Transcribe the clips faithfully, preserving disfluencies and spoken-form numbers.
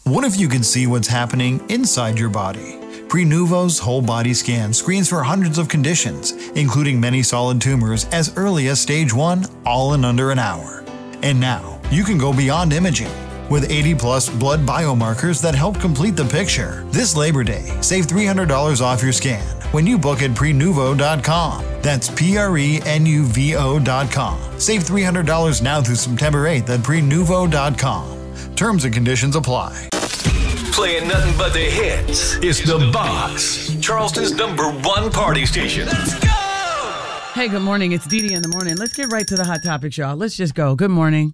What if you could see what's happening inside your body? Prenuvo's whole body scan screens for hundreds of conditions, including many solid tumors as early as stage one, all in under an hour. And now, you can go beyond imaging. With eighty plus blood biomarkers that help complete the picture. This Labor Day, save three hundred dollars off your scan when you book at prenuvo dot com. That's P R E N U V O dot com. Save three hundred dollars now through September eighth at prenuvo dot com. Terms and conditions apply. Playing nothing but the hits. It's The Box, Charleston's number one party station. Let's go! Hey, good morning. It's Dee Dee in the morning. Let's get right to the hot topics, y'all. Let's just go. Good morning.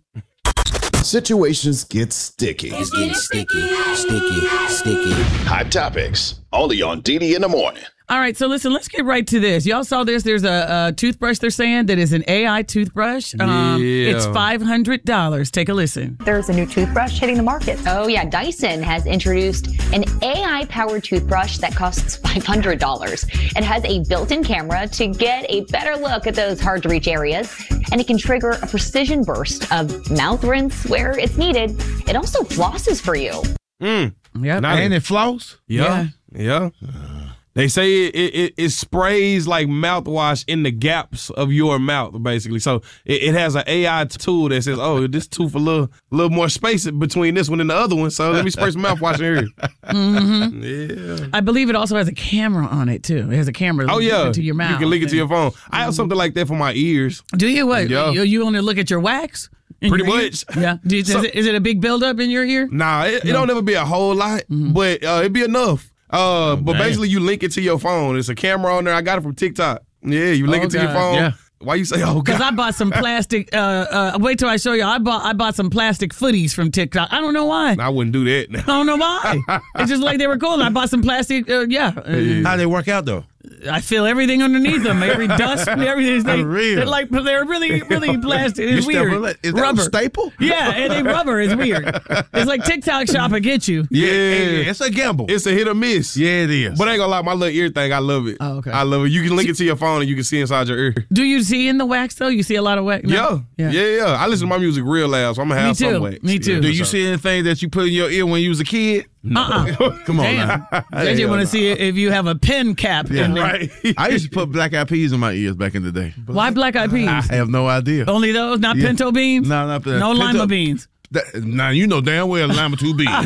Situations get sticky. It's getting sticky, sticky, sticky. Hot topics, only on Dee Dee in the morning. All right, so listen, let's get right to this. Y'all saw this. There's a, a toothbrush they're saying that is an A I toothbrush. Um, Yeah. It's five hundred dollars. Take a listen. There's a new toothbrush hitting the market. Oh, yeah. Dyson has introduced an A I-powered toothbrush that costs five hundred dollars. It has a built-in camera to get a better look at those hard-to-reach areas, and it can trigger a precision burst of mouth rinse where it's needed. It also flosses for you. Mm. Yep. Now, And it flows? yeah. Yeah. They say it, it, it sprays like mouthwash in the gaps of your mouth, basically. So it, it has an A I tool that says, oh, this tooth a little, little more space between this one and the other one. So let me spray some mouthwash in here. Mm-hmm. Yeah. I believe it also has a camera on it, too. It has a camera Oh, yeah. to your mouth. You can link it to your phone. I have something like that for my ears. Do you? What? Yeah. You, you want to look at your wax? in Pretty your ear? much. Yeah. Do you, So- is, it, is it a big buildup in your ear? Nah, it, it No. don't ever be a whole lot, Mm-hmm. but uh, it'd be enough. Uh, but damn. basically, you link it to your phone. It's a camera on there. I got it from TikTok. Yeah, you link Oh, it to your God. phone. Yeah. Why you say, oh, Because God? I bought some plastic. Uh, uh, wait till I show you. I bought I bought some plastic footies from TikTok. I don't know why. I wouldn't do that. I don't know why. It's just like they were cool. I bought some plastic. Uh, yeah. Uh, How they work out, though? I feel everything underneath them. Every dust, everything. They, Unreal. They're like they're really, really plastic. It's You weird. staple it? Is that a Rubber. staple? Yeah, and they rubber is weird. It's like TikTok shop will get you. Yeah. It's a gamble. It's a hit or miss. yeah, it is. But I ain't gonna lie, my little ear thing, I love it. Oh, okay. I love it. You can link it to your phone and you can see inside your ear. Do you see in the wax though? You see a lot of wax? No? Yeah. yeah. Yeah, I listen to my music real loud, so I'm gonna have Me too. some wax. Me too. Yeah, Do for you sure. see anything that you put in your ear when you was a kid? Uh-uh. Come on Damn. now. J J want to see if you have a pen cap Yeah. in there. Right. I used to put black eyed peas in my ears back in the day. Why black eyed peas? I have no idea. Only those, not Yeah. pinto beans? No, not that. No Pinto- lima beans. That, now, you know damn well lima two beans.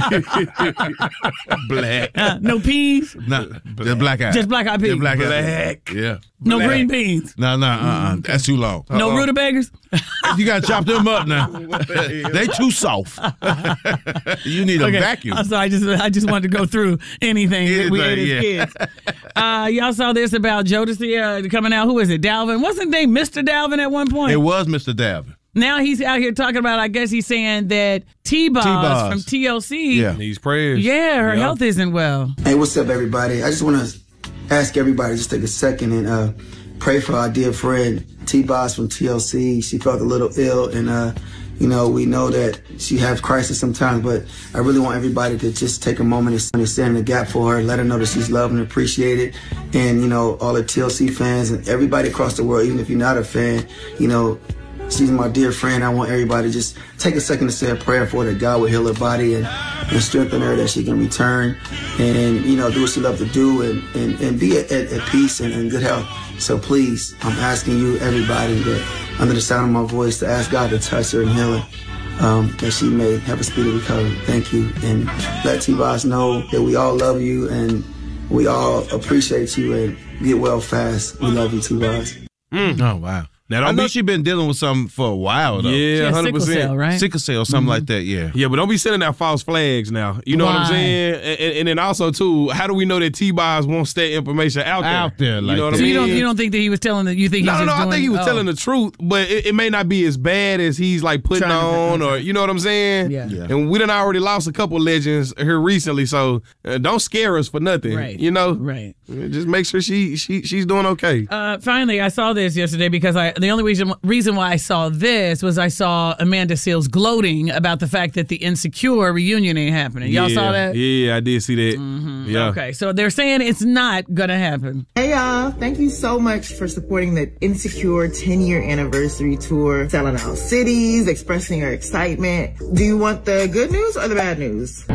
Black. Uh, no peas? Nah, just black eyed. Just black eyed peas. Just black eyed. Black. Yeah. No Black. green beans? No, no, uh-uh. That's too long. No rutabagas? You got to chop them up now. They too soft. You need a Okay. vacuum. I'm sorry, I just I just wanted to go through anything that we ate Anything, as kids. Uh, y'all saw this about Jodeci uh, coming out. Who is it? Dalvin. Wasn't they Mister Dalvin at one point? It was Mister Davin. Now he's out here talking about, I guess he's saying that T-Boz T-Boz. from T L C, Yeah. Needs prayers. yeah, her Yeah. health isn't well. Hey, what's up, everybody? I just want to ask everybody to just take a second and uh, pray for our dear friend T-Boz from T L C. She felt a little ill, and uh, you know we know that she has crisis sometimes. But I really want everybody to just take a moment and stand in the gap for her, let her know that she's loved and appreciated, and you know all the T L C fans and everybody across the world, even if you're not a fan, you know. She's my dear friend. I want everybody to just take a second to say a prayer for her, that God will heal her body and, and strengthen her, that she can return and, you know, do what she loves to do and, and, and be at, at, at peace and in good health. So please, I'm asking you, everybody that under the sound of my voice, to ask God to touch her and heal her, um, that she may have a speedy recovery. Thank you. And let T-Boz know that we all love you and we all appreciate you, and get well fast. We love you, T-Boz. Mm. Oh, wow. Now, I don't know be, she been dealing with something for a while, though. yeah, She one has hundred sickle percent. cell, right? Sickle cell, something like that, yeah. Yeah, but don't be sending out false flags now. You know what I'm Why? saying? And, and, and then also, too, how do we know that T-Boz wants that information out there? Out there, like you know what that. I So mean? you don't you don't think that he was telling that you think he's No, no, just no. I doing, think he was oh. telling the truth, but it, it may not be as bad as he's like putting Trying to- on, or you know what I'm saying? Yeah. Yeah. And we done already lost a couple legends here recently, so uh, don't scare us for nothing. Right. You know, Right. Just make sure she she she's doing okay. Uh, finally, I saw this yesterday because I the only reason reason why I saw this was I saw Amanda Seales gloating about the fact that the Insecure reunion ain't happening. Y'all yeah, saw that? Yeah, I did see that. Mm-hmm. Yeah. Okay, so they're saying it's not gonna happen. Hey y'all, thank you so much for supporting the Insecure ten year anniversary tour, selling out cities, expressing your excitement. Do you want the good news or the bad news?